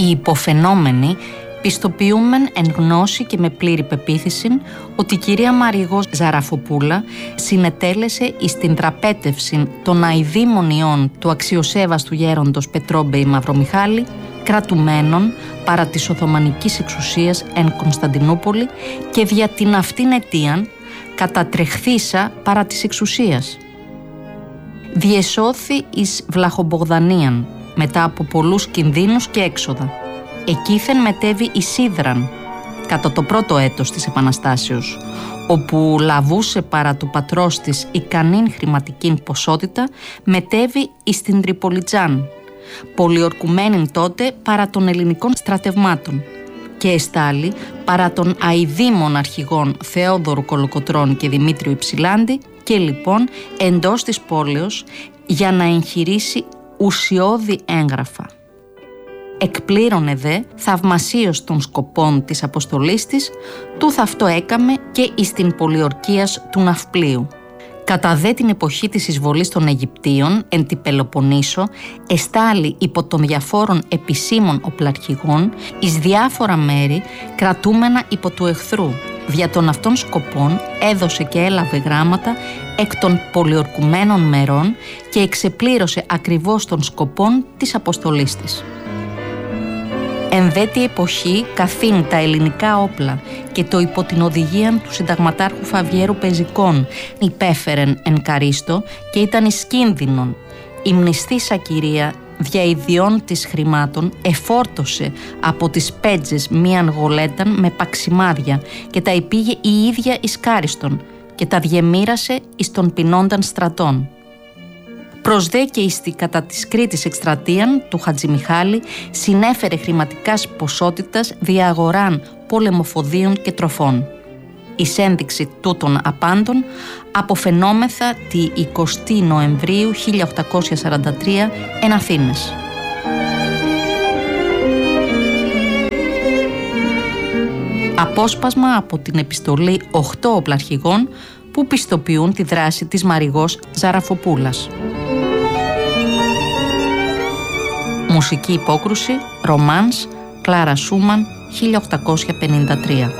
Οι υποφαινόμενοι πιστοποιούμεν εν γνώση και με πλήρη πεποίθηση ότι η κυρία Μαριγώ Ζαραφοπούλα συνετέλεσε εις την τραπέτευση των αηδήμων ιών του αξιοσέβαστου γέροντος Πετρόμπεϊ Μαυρομιχάλη, κρατουμένων παρά της Οθωμανικής εξουσίας εν Κωνσταντινούπολη και δια την αυτήν αιτίαν κατατρεχθήσα παρά της εξουσίας. Διεσώθη εις Βλαχομπογδανίαν μετά από πολλούς κινδύνους και έξοδα. Εκείθεν μετέβη εις Σίδραν κατά το πρώτο έτος της Επαναστάσεως, όπου λαβούσε παρά του πατρός της ικανήν χρηματικήν ποσότητα, μετέβη εις την Τριπολιτζάν, πολιορκουμένην τότε παρά των ελληνικών στρατευμάτων, και εστάλει παρά των αηδήμων αρχηγών Θεόδωρου Κολοκοτρών και Δημήτριου Υψηλάντη, και λοιπόν εντός της πόλεως για να εγχειρήσει ουσιώδη έγγραφα. Εκπλήρωνε δε θαυμασίως των σκοπών της αποστολής της, του θαυτό έκαμε και εις την πολιορκίας του Ναυπλίου. Κατά δε την εποχή της εισβολής των Αιγυπτίων εν τη Πελοποννήσο, εστάλει υπό των διαφόρων επισήμων οπλαρχηγών εις διάφορα μέρη κρατούμενα υπό του εχθρού. Δια των αυτών σκοπών έδωσε και έλαβε γράμματα εκ των πολιορκουμένων μερών και εξεπλήρωσε ακριβώς των σκοπών της αποστολής της. Εν δέτη εποχή καθήν τα ελληνικά όπλα και το υπό την οδηγία του συνταγματάρχου Φαβιέρου Πεζικών υπέφερεν εν καρίστο και ήταν εις κίνδυνον. Η μνηστήσα κυρία δια ιδιών της χρημάτων εφόρτωσε από τις πέτζες μίαν γολέταν με παξιμάδια και τα υπήγε η ίδια εις κάριστον και τα διεμήρασε εις των πεινώνταν στρατών. Προς δε και εις τη κατά της Κρήτης εκστρατείαν του Χατζημιχάλη συνέφερε χρηματικάς ποσότητας δια αγοράν πολεμοφοδίων και τροφών. Εις ένδειξη τούτων απάντων αποφαινόμεθα τη 20 Νοεμβρίου 1843 εν Αθήνες. Απόσπασμα από την επιστολή 8 οπλαρχηγών που πιστοποιούν τη δράση της Μαριγώς Ζαραφοπούλας. Μουσική υπόκρουση, ρομάνς, Κλάρα Σούμαν, 1853.